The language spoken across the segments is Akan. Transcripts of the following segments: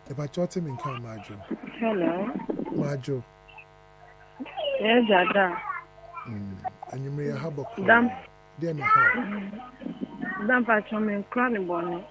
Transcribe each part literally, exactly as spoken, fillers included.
If I chat him in car, Majo. Hello. Majo. Yes, Dada. And you may have a call. Damn. Then you have. Damn, Pacho, me cranny bonnet.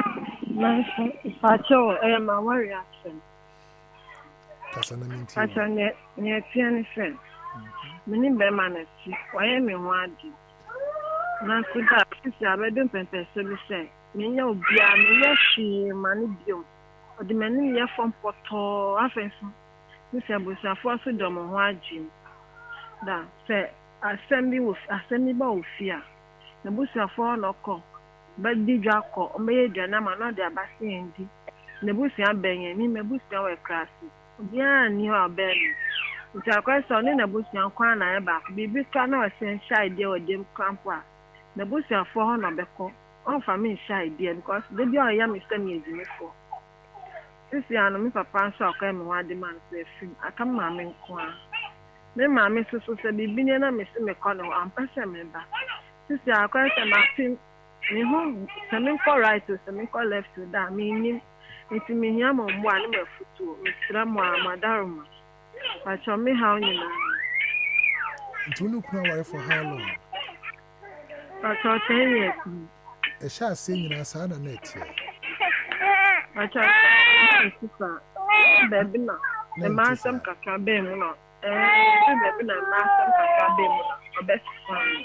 Pacho, I am a reaction. Cassandra, Pacho, near Tiani friend. Many Bermanes, why am I one? Nancy, I read them pepper, so we say. Me, you'll be a me, she, money, bill. Or the many year from Porto, Affenson. Mister Busa, for so dumb on one gym. Da, say, assembly with assembly by fear. The Busa for no call. But did you call, or may the Nama not their bassy the Busa banging, me, my Busa were classy. Yeah, near our belly. It's a question in a Busa and Kwana back. Baby cannot send shy dear or Jim Crampa. The Busa for her no beco. On for me shy dear because the dear young Mister News for. This year, no, Mister Pancho came one demand for a film. I come, Mammy, Quan. Then, Mammy, so said, be being a Mister McConnell and person member. This year, I quite a Martin. Me home, something for right to something for left to that meaning. It's me, yam on one of foot, Mister Madame. But show me how you know. Do you know for how long? I thought ten years. A shall sing in a son and net here. I tried to baby now. The master Kakabemo, and baby, the master Kakabemo, a best friend.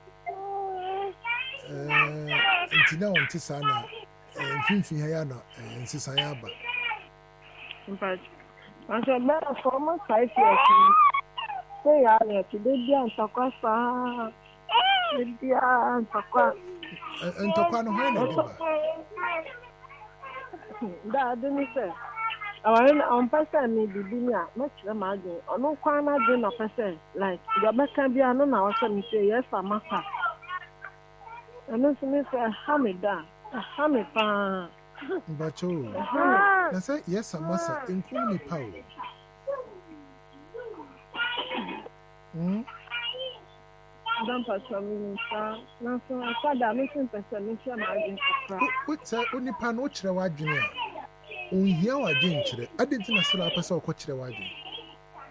And now on Tisana and Fifi Hayana and Sisayaba. But I said, better for my five years. Say, I let you be and Takasa. Lydia and Takwa. And Tokano, that didn't say. On person may be dinner, much imagine, or no quana dinner person, like the back can be a no now, say, yes, I'm master. And this is a hammy down, a hammy pan. But you, I say, yes, I'm master, including power. Hm? Don't pass me, sir. Now, so I said that missing person, what's that only pan, which the wagon? Oh, here I didn't. I didn't know a person or coach the wagon.